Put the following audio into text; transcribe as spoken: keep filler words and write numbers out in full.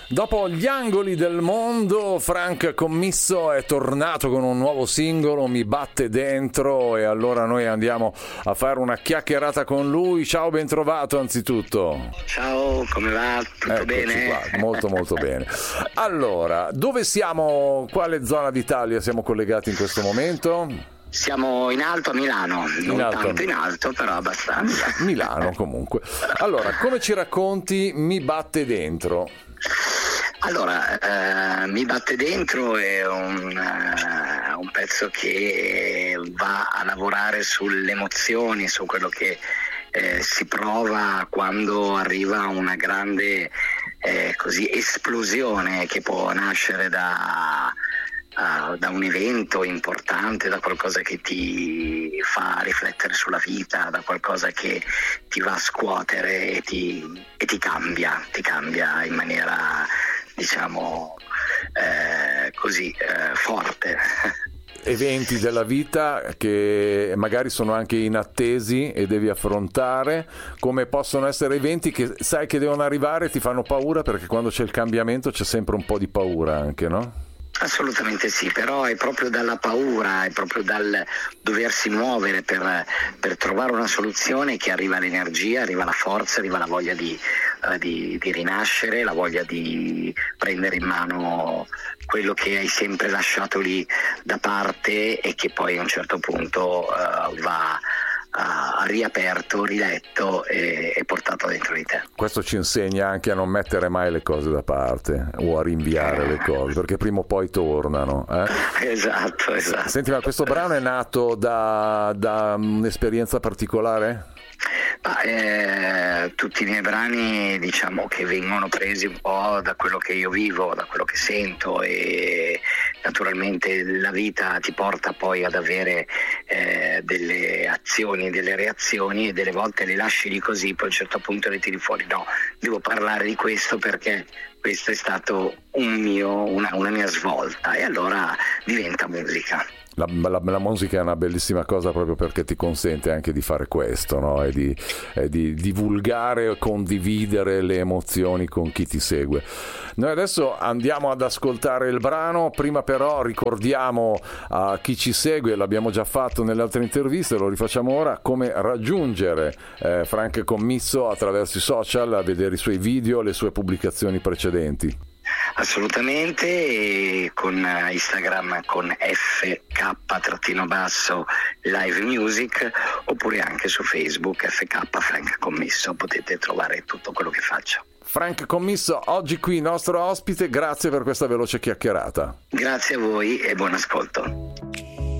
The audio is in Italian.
Dopo gli angoli del mondo, Frank Commisso è tornato con un nuovo singolo, Mi batte dentro, e allora noi andiamo a fare una chiacchierata con lui. Ciao, ben trovato anzitutto. Ciao, come va? Tutto Eccoci bene? Qua, molto molto bene. Allora, dove siamo? Quale zona d'Italia siamo collegati in questo momento? Siamo in alto a Milano, non In alto. tanto in alto, però abbastanza. Milano comunque. Allora, come ci racconti Mi batte dentro? Allora, eh, Mi batte dentro è un, uh, un pezzo che va a lavorare sulle emozioni, su quello che eh, si prova quando arriva una grande eh, così, esplosione che può nascere da, uh, da un evento importante, da qualcosa che ti fa riflettere sulla vita, da qualcosa che ti va a scuotere e ti, e ti cambia, ti cambia in maniera, diciamo, eh, così eh, forte. Eventi della vita che magari sono anche inattesi e devi affrontare, come possono essere eventi che sai che devono arrivare e ti fanno paura, perché quando c'è il cambiamento c'è sempre un po' di paura anche, no? Assolutamente sì, però è proprio dalla paura, è proprio dal doversi muovere per, per trovare una soluzione che arriva l'energia, arriva la forza, arriva la voglia di, uh, di, di rinascere, la voglia di prendere in mano quello che hai sempre lasciato lì da parte e che poi a un certo punto uh, va ha riaperto, riletto e, e portato dentro di te. Questo ci insegna anche a non mettere mai le cose da parte o a rinviare le cose, perché prima o poi tornano. Eh? Esatto, esatto. Senti, ma questo brano è nato da, da un'esperienza particolare? Ma, eh, tutti i miei brani, diciamo, che vengono presi un po' da quello che io vivo, da quello che sento, e naturalmente la vita ti porta poi ad avere eh, delle azioni, delle reazioni, e delle volte le lasci lì così, poi a un certo punto le tiri fuori. No, devo parlare di questo perché questo è stato un mio, una, una mia svolta, e allora diventa musica. La, la, la musica è una bellissima cosa proprio perché ti consente anche di fare questo, no? E di, e di divulgare e condividere le emozioni con chi ti segue. Noi adesso andiamo ad ascoltare il brano, prima però ricordiamo a chi ci segue, l'abbiamo già fatto nelle altre interviste, lo rifacciamo ora, come raggiungere eh, Frank Commisso attraverso i social, a vedere i suoi video, le sue pubblicazioni precedenti. Assolutamente, e con Instagram con F K basso live music, oppure anche su Facebook F K Frank Commisso, potete trovare tutto quello che faccio. Frank Commisso, oggi qui nostro ospite, grazie per questa veloce chiacchierata. Grazie a voi e buon ascolto.